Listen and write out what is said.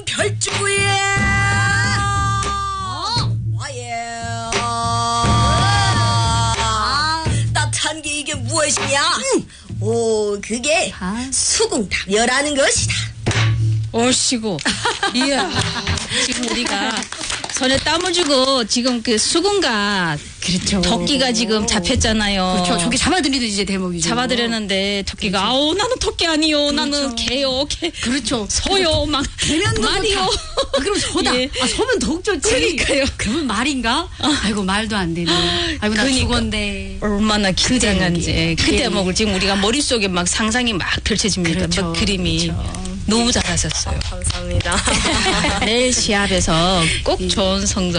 별주부에 와예. 따뜻한 게 이게 무엇이냐? 오, 그게 수궁답여라는 것이다. 얼씨구. 이야. 지금 우리가 손에 땀을 주고 지금 그 수군가 그렇죠. 토끼가 지금 잡혔잖아요. 그렇죠. 저기 잡아들이듯 이제 대목이죠. 잡아들였는데 토끼가 그렇죠. 아우 나는 토끼 아니요. 그렇죠. 나는 개요. 개. 그렇죠. 소요. 막 말이요. 그럼 소다. 예. 소면 더욱 좋지. 그러니까요. 그러면 말인가? 아이고 말도 안 되네. 아이고 나 그러니까. 죽었네. 얼마나 긴장한지. 그 예. 대목을 지금 우리가 머릿속에 막 상상이 막 펼쳐집니다. 그렇죠. 막 그림이. 그렇죠. 너무 잘하셨어요. 감사합니다. 내일 시합에서 꼭 좋은 성적